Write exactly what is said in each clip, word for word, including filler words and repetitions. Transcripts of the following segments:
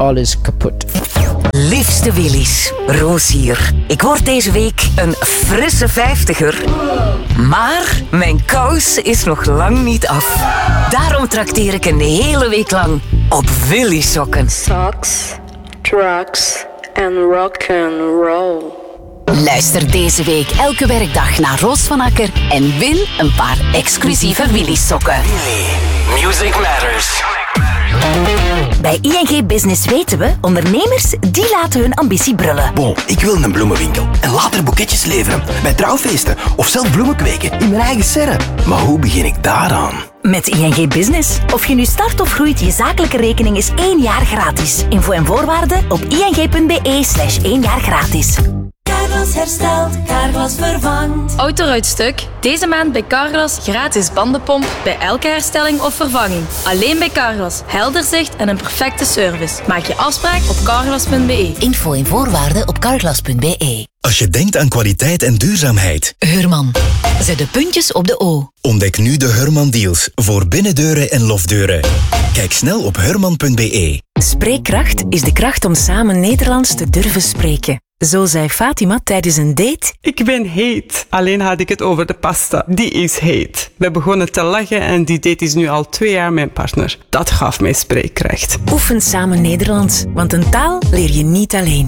alles kapot. Liefste Willys, Roos hier. Ik word deze week een frisse vijftiger. Maar mijn kous is nog lang niet af. Daarom trakteer ik een hele week lang op Willys sokken. Socks, drugs en rock'n'roll. Luister deze week elke werkdag naar Roos van Akker en win een paar exclusieve Willys sokken. Willy, music matters. Bij I N G Business weten we, ondernemers die laten hun ambitie brullen. Bon, ik wil een bloemenwinkel en later boeketjes leveren bij trouwfeesten of zelf bloemen kweken in mijn eigen serre. Maar hoe begin ik daaraan? Met I N G Business. Of je nu start of groeit, je zakelijke rekening is één jaar gratis. Info en voorwaarden op ing.be slash één jaar gratis. Carglass herstelt, Carglass vervangt. Autoruitstuk. Deze maand bij Carglass gratis bandenpomp bij elke herstelling of vervanging. Alleen bij Carglass. Helder zicht en een perfecte service. Maak je afspraak op carglass punt be. Info en voorwaarden op carglass punt be. Als je denkt aan kwaliteit en duurzaamheid. Hurman. Zet de puntjes op de O. Ontdek nu de Hurman deals voor binnendeuren en lofdeuren. Kijk snel op hurman punt be. Spreekkracht is de kracht om samen Nederlands te durven spreken. Zo zei Fatima tijdens een date. Ik ben heet. Alleen had ik het over de pasta. Die is heet. We begonnen te lachen en die date is nu al twee jaar mijn partner. Dat gaf mij spreekkracht. Oefen samen Nederlands, want een taal leer je niet alleen.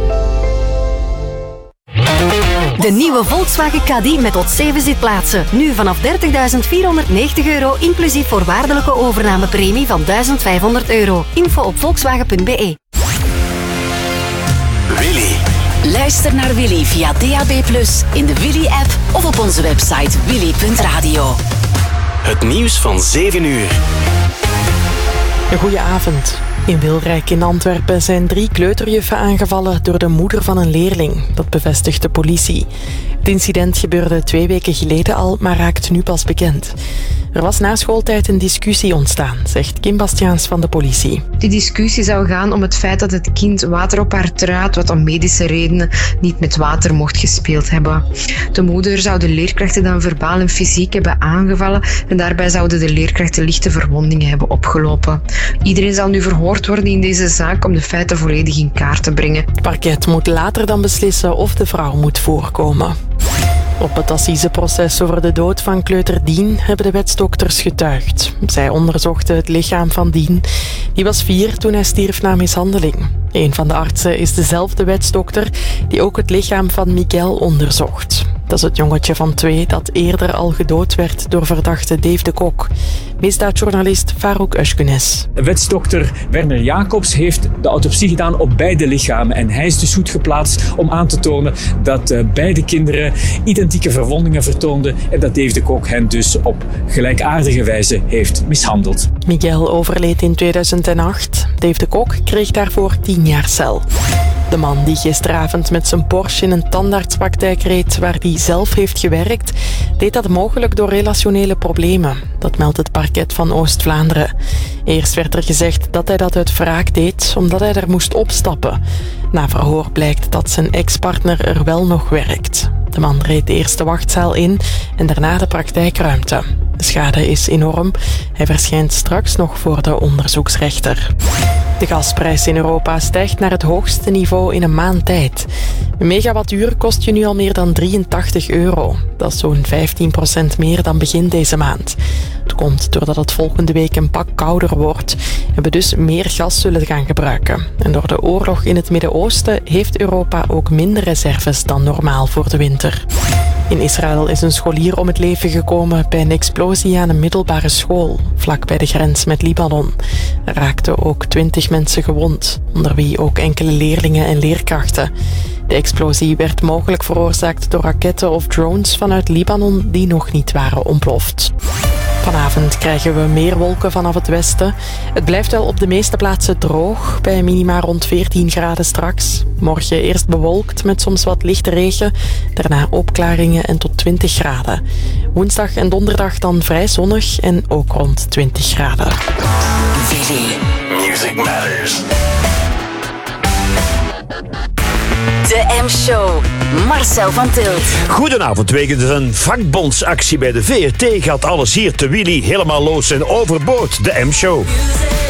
De nieuwe Volkswagen Caddy met tot zeven zitplaatsen. Nu vanaf dertigduizend vierhonderdnegentig euro, inclusief voorwaardelijke overnamepremie van duizend vijfhonderd euro. Info op volkswagen punt be. Willy. Luister naar Willy via D A B plus, in de Willy-app of op onze website willy punt radio. Het nieuws van zeven uur. Een goeie avond. In Wilrijk in Antwerpen zijn drie kleuterjuffen aangevallen door de moeder van een leerling. Dat bevestigt de politie. Het incident gebeurde twee weken geleden al, maar raakt nu pas bekend. Er was na schooltijd een discussie ontstaan, zegt Kim Bastiaans van de politie. Die discussie zou gaan om het feit dat het kind water op haar trui had, wat om medische redenen niet met water mocht gespeeld hebben. De moeder zou de leerkrachten dan verbaal en fysiek hebben aangevallen en daarbij zouden de leerkrachten lichte verwondingen hebben opgelopen. Iedereen zal nu verhoord worden in deze zaak om de feiten volledig in kaart te brengen. Het parket moet later dan beslissen of de vrouw moet voorkomen. Op het assiseproces over de dood van kleuter Dien hebben de wetsdokters getuigd. Zij onderzochten het lichaam van Dien. Die was vier toen hij stierf na mishandeling. Een van de artsen is dezelfde wetsdokter die ook het lichaam van Miguel onderzocht. Dat is het jongetje van twee dat eerder al gedood werd door verdachte Dave de Kok. Misdaadjournalist Farouk Özgunes. Wetsdokter Werner Jacobs heeft de autopsie gedaan op beide lichamen. En hij is dus goed geplaatst om aan te tonen dat uh, beide kinderen identieke verwondingen vertoonden en dat Dave de Kok hen dus op gelijkaardige wijze heeft mishandeld. Miguel overleed in tweeduizend acht. Dave de Kok kreeg daarvoor tien jaar cel. De man die gisteravond met zijn Porsche in een tandartspraktijk reed waar hij zelf heeft gewerkt, deed dat mogelijk door relationele problemen. Dat meldt het parket van Oost-Vlaanderen. Eerst werd er gezegd dat hij dat uit wraak deed, omdat hij er moest opstappen. Na verhoor blijkt dat zijn ex-partner er wel nog werkt. De man reed de eerste wachtzaal in en daarna de praktijkruimte. De schade is enorm. Hij verschijnt straks nog voor de onderzoeksrechter. De gasprijs in Europa stijgt naar het hoogste niveau in een maand tijd. Een megawattuur kost je nu al meer dan drieëntachtig euro. Dat is zo'n vijftien procent meer dan begin deze maand. Het komt doordat het volgende week een pak kouder wordt en we dus meer gas zullen gaan gebruiken. En door de oorlog in het Midden-Oosten heeft Europa ook minder reserves dan normaal voor de winter. In Israël is een scholier om het leven gekomen bij een explosie aan een middelbare school, vlak bij de grens met Libanon. Er raakten ook twintig mensen gewond, onder wie ook enkele leerlingen en leerkrachten. De explosie werd mogelijk veroorzaakt door raketten of drones vanuit Libanon die nog niet waren ontploft. Vanavond krijgen we meer wolken vanaf het westen. Het blijft wel op de meeste plaatsen droog, bij minima rond veertien graden straks. Morgen eerst bewolkt met soms wat lichte regen, daarna opklaringen en tot twintig graden. Woensdag en donderdag dan vrij zonnig en ook rond twintig graden. Willy. Music matters. De M-show. Marcel van Tilt. Goedenavond. Wegens een vakbondsactie bij de V R T gaat alles hier te Willy helemaal los en overboord. De M-show.